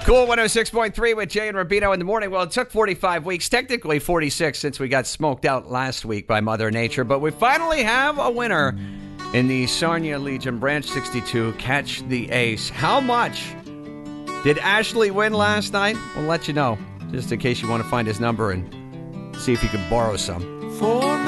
Cool 106.3 with Jay and Rubino in the morning. Well, it took 45 weeks, technically 46 since we got smoked out last week by Mother Nature, but we finally have a winner in the Sarnia Legion Branch 62 Catch the Ace. How much did Ashley win last night? We'll let you know, just in case you want to find his number and see if you can borrow some.